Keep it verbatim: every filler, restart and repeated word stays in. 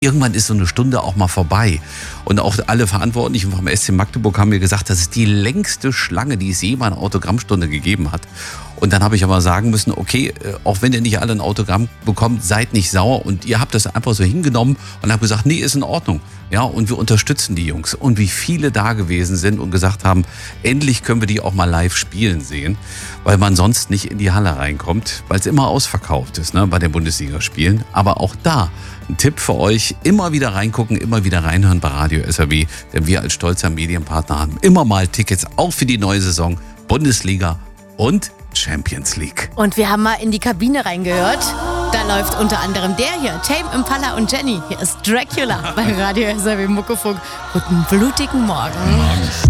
Irgendwann ist so eine Stunde auch mal vorbei. Und auch alle Verantwortlichen vom S C Magdeburg haben mir gesagt, das ist die längste Schlange, die es je mal eine Autogrammstunde gegeben hat. Und dann habe ich aber sagen müssen, okay, auch wenn ihr nicht alle ein Autogramm bekommt, seid nicht sauer. Und ihr habt das einfach so hingenommen und habt gesagt, nee, ist in Ordnung. Ja, und wir unterstützen die Jungs. Und wie viele da gewesen sind und gesagt haben, endlich können wir die auch mal live spielen sehen, weil man sonst nicht in die Halle reinkommt, weil es immer ausverkauft ist, ne, bei den Bundesligaspielen. Aber auch da ein Tipp für euch, immer wieder reingucken, immer wieder reinhören bei Radio S R W, denn wir als stolzer Medienpartner haben immer mal Tickets, auch für die neue Saison, Bundesliga und Champions League. Und wir haben mal in die Kabine reingehört. Da läuft unter anderem der hier, Tame Impala und Jenny. Hier ist Dracula bei Radio S R W Muckefunk. Guten blutigen Morgen.